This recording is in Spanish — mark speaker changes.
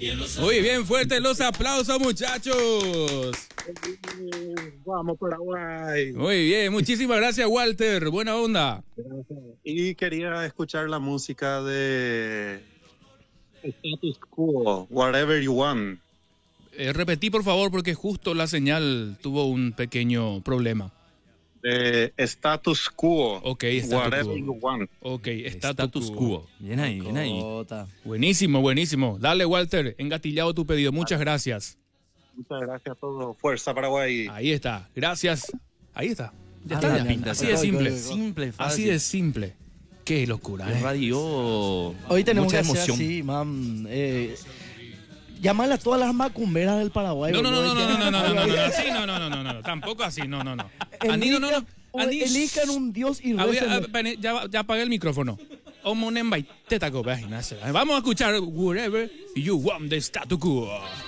Speaker 1: Muy bien, fuertes los aplausos, muchachos.
Speaker 2: Vamos, Paraguay.
Speaker 1: Muy bien, muchísimas gracias, Walter. Buena onda.
Speaker 2: Gracias. Y quería escuchar la música de Status Quo, Whatever You Want.
Speaker 1: Repetí, por favor, porque justo la señal tuvo un pequeño problema.
Speaker 2: De Status Quo,
Speaker 1: Ok, Status
Speaker 2: Whatever
Speaker 1: Quo.
Speaker 2: You Want.
Speaker 1: Ok,
Speaker 3: Status Quo. Bien ahí, bien ahí.
Speaker 4: Cota.
Speaker 1: Buenísimo, buenísimo. Dale, Walter, engatillado tu pedido. Muchas gracias.
Speaker 2: Muchas gracias a todos. Fuerza, Paraguay.
Speaker 1: Ahí está, gracias. Ahí está. Ya
Speaker 4: Ah,
Speaker 1: está,
Speaker 4: la
Speaker 1: ya.
Speaker 4: pinta.
Speaker 1: Así de simple.
Speaker 3: Simple, fácil.
Speaker 1: Así de simple. Qué locura,
Speaker 3: El radio.
Speaker 4: Hoy tenemos
Speaker 3: mucha
Speaker 4: que hacer
Speaker 3: emoción.
Speaker 4: así, mam. Llamar a todas las macumberas del Paraguay.
Speaker 1: No, no, no,
Speaker 4: boludo,
Speaker 1: no, no,
Speaker 4: ya.
Speaker 1: no, no, no, no, no, así, no, no, no, no, no, tampoco así, no, no, no. Ani, no, no, no.
Speaker 4: O
Speaker 1: Ani,
Speaker 4: elijan un dios y recen.
Speaker 1: ya apagué el micrófono. Vamos a escuchar Wherever You Want de Status Quo.